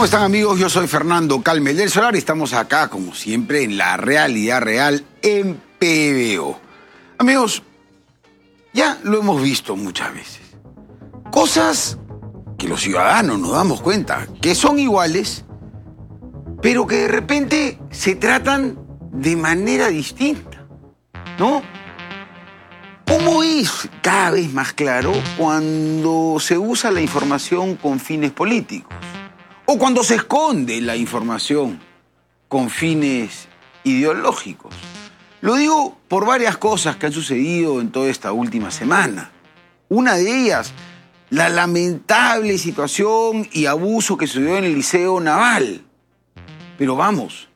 ¿Cómo están, amigos? Yo soy Fernando Calmel del Solar y estamos acá, como siempre, en la realidad real en PBO. Amigos, ya lo hemos visto muchas veces. Cosas que los ciudadanos nos damos cuenta que son iguales, pero que de repente se tratan de manera distinta, ¿no? ¿Cómo es cada vez más claro cuando se usa la información con fines políticos? O cuando se esconde la información con fines ideológicos. Lo digo por varias cosas que han sucedido en toda esta última semana. Una de ellas, la lamentable situación y abuso que sucedió en el Liceo Naval. Pero vamos,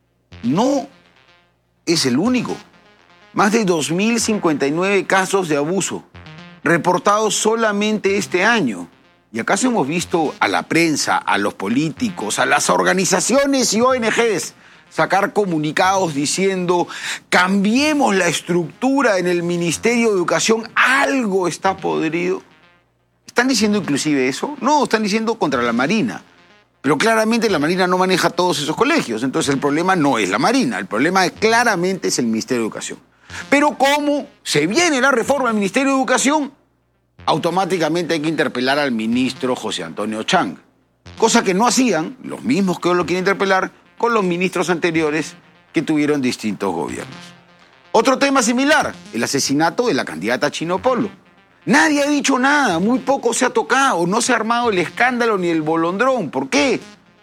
no es el único. Más de 2.059 casos de abuso reportados solamente este año. ¿Y acaso hemos visto a la prensa, a los políticos, a las organizaciones y ONGs sacar comunicados diciendo cambiemos la estructura en el Ministerio de Educación, algo está podrido? ¿Están diciendo inclusive eso? No, están diciendo contra la Marina. Pero claramente la Marina no maneja todos esos colegios, entonces el problema no es la Marina, el problema claramente es el Ministerio de Educación. Pero como se viene la reforma del Ministerio de Educación, automáticamente hay que interpelar al ministro José Antonio Chang. Cosa que no hacían los mismos que hoy lo quieren interpelar con los ministros anteriores que tuvieron distintos gobiernos. Otro tema similar, el asesinato de la candidata Chino Polo. Nadie ha dicho nada, muy poco se ha tocado, no se ha armado el escándalo ni el bolondrón. ¿Por qué?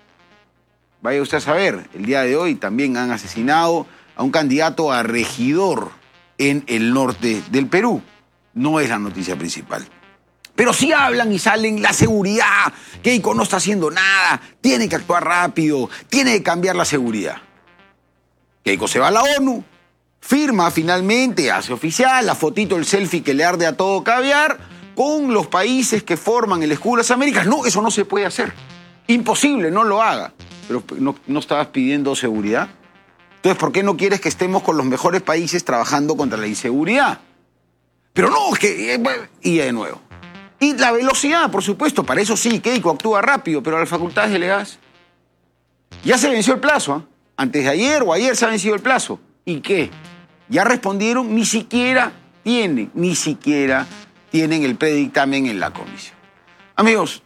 Vaya usted a saber, el día de hoy también han asesinado a un candidato a regidor en el norte del Perú. No es la noticia principal. Pero sí hablan y salen la seguridad. Keiko no está haciendo nada, tiene que actuar rápido, tiene que cambiar la seguridad. Keiko se va a la ONU, firma finalmente, hace oficial la fotito, el selfie que le arde a todo caviar con los países que forman el escudo de las Américas. No, eso no se puede hacer. Imposible, no lo haga. Pero ¿no estabas pidiendo seguridad? Entonces, ¿por qué no quieres que estemos con los mejores países trabajando contra la inseguridad? Pero no, es que... Y de nuevo. Y la velocidad, por supuesto, para eso sí, Keiko actúa rápido, pero las facultades delegadas. Ya se venció el plazo, ¿eh? Antes de ayer o ayer se ha vencido el plazo. ¿Y qué? Ya respondieron, ni siquiera tienen el predictamen en la comisión. Amigos,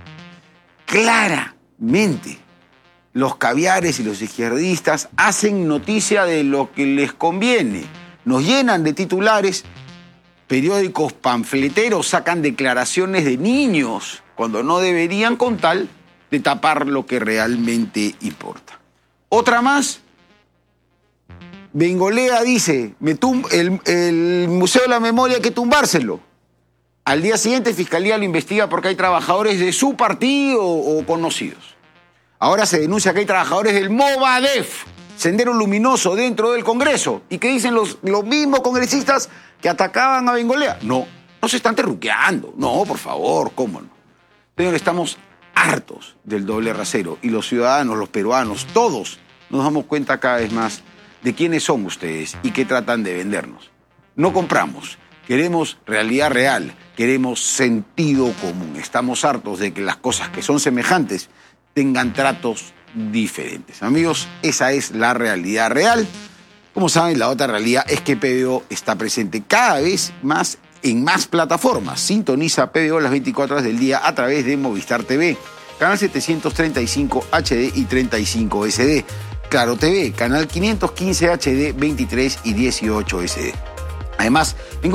claramente los caviares y los izquierdistas hacen noticia de lo que les conviene. Nos llenan de titulares. Periódicos panfleteros sacan declaraciones de niños cuando no deberían, con tal de tapar lo que realmente importa. Otra más. Bengolea dice, el Museo de la Memoria hay que tumbárselo. Al día siguiente, Fiscalía lo investiga porque hay trabajadores de su partido o conocidos. Ahora se denuncia que hay trabajadores del Movadef, Sendero Luminoso, dentro del Congreso. ¿Y qué dicen los mismos congresistas que atacaban a Bengolea? No se están terruqueando. No, por favor, ¿cómo no? Señor, estamos hartos del doble rasero y los ciudadanos, los peruanos, todos nos damos cuenta cada vez más de quiénes son ustedes y qué tratan de vendernos. No compramos, queremos realidad real, queremos sentido común. Estamos hartos de que las cosas que son semejantes tengan tratos diferentes. Amigos, esa es la realidad real. Como saben, la otra realidad es que PBO está presente cada vez más en más plataformas. Sintoniza PBO las 24 horas del día a través de Movistar TV, canal 735 HD y 35 SD. Claro TV, canal 515 HD, 23 y 18 SD. Además,